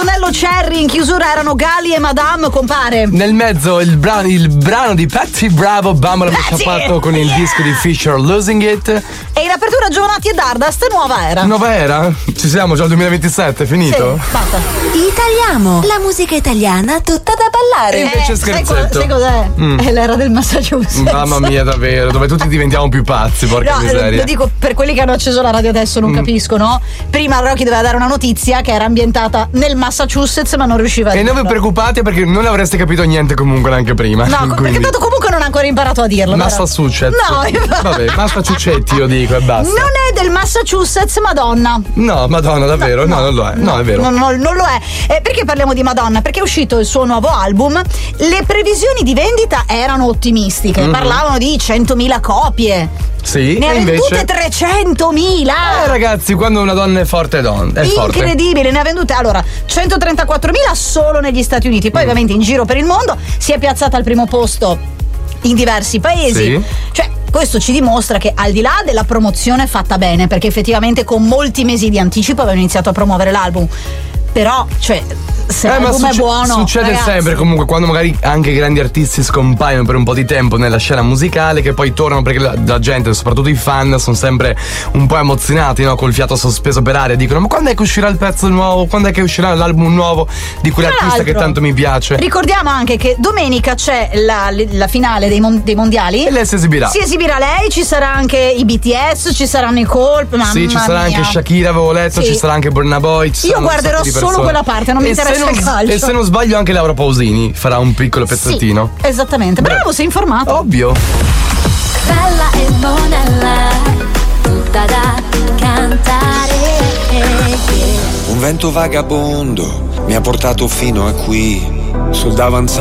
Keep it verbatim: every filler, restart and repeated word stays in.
Antonello Cerri, in chiusura erano Gali e Madame, compare. Nel mezzo il brano, il brano di Patti Bravo, Bambola mi fatto con il yeah. disco di Fisher, Losing It. E in apertura Giovanotti e Dardust, Nuova Era. Nuova Era? Ci siamo già al duemilaventisette, finito? Sì, basta. Italiamo, la musica italiana tutta da ballare. E invece eh, scherzetto. Sai cos'è? Mm. È l'era del Massachusetts. Mamma mia, davvero, dove tutti diventiamo più pazzi, porca no, miseria. Lo dico per quelli che hanno acceso la radio adesso, non mm. capiscono. Prima Rocky doveva dare una notizia che era ambientata nel Massachusetts, ma non riusciva a dirlo. E non vi preoccupate perché non avreste capito niente comunque neanche prima. No, quindi. Perché tanto comunque non ha ancora imparato a dirlo. Massachusetts. No, vabbè, Massachusetts io dico e basta. Non è del Massachusetts, Madonna. No, Madonna, davvero? No, no, no non lo è. No, no, è vero. No, no, non lo è. Eh, perché parliamo di Madonna? Perché è uscito il suo nuovo album. Le previsioni di vendita erano ottimistiche. Mm-hmm. Parlavano di centomila copie. Sì, ne ha invece... vendute trecentomila. Eh ragazzi, quando una donna è forte è donna. È incredibile, forte. Ne ha vendute allora centotrentaquattromila solo negli Stati Uniti. Poi mm. ovviamente in giro per il mondo si è piazzata al primo posto in diversi paesi. Sì. Cioè, questo ci dimostra che al di là della promozione fatta bene, perché effettivamente con molti mesi di anticipo avevano iniziato a promuovere l'album, però cioè se eh, l'album succe- è buono succede ragazzi. sempre comunque quando magari anche grandi artisti scompaiono per un po' di tempo nella scena musicale, che poi tornano perché la, la gente, soprattutto i fan, sono sempre un po' emozionati, no? Col fiato sospeso per aria, dicono ma quando è che uscirà il pezzo nuovo, quando è che uscirà l'album nuovo di quell'artista che tanto mi piace. Ricordiamo anche che domenica c'è la, la finale dei, mon- dei mondiali e lei si esibirà si esibirà lei, ci sarà anche i B T S, ci saranno i Colp, mamma sì, ci sarà mia. anche Shakira, avevo letto, sì. Ci sarà anche Burna Boy, io guarderò solo quella parte, non mi interessa il calcio. E se non sbaglio anche Laura Pausini farà un piccolo pezzettino. Sì, esattamente. Bravo, sei informato. Ovvio. Bella e monella, tutta da cantare. Un vento vagabondo mi ha portato fino a qui, sul davanzale